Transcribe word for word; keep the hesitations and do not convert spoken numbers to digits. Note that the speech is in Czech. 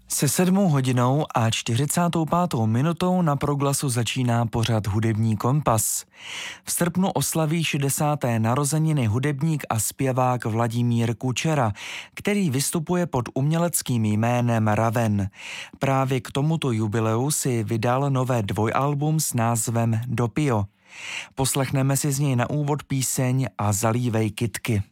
Se sedmou hodinou a čtyřicátou pátou minutou na Proglasu začíná pořad Hudební kompas. V srpnu oslaví šedesáté narozeniny hudebník a zpěvák Vladimír Kučera, který vystupuje pod uměleckým jménem Raven. Právě k tomuto jubileu si vydal nové dvojalbum s názvem Dopio. Poslechneme si z něj na úvod píseň A zalívej kytky.